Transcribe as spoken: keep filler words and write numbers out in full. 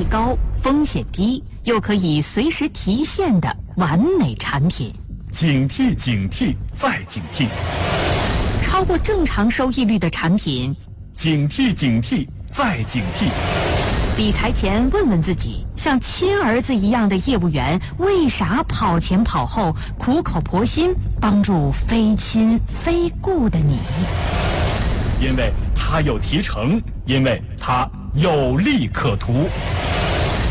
力高、风险低，又可以随时提现的完美产品。 警惕警惕再警惕， 超过正常收益率的产品， 警惕警惕再警惕。 理财前问问自己，像亲儿子一样的业务员为啥跑前跑后，苦口婆心帮助非亲非故的你？ 因为他有提成，因为他有利可图。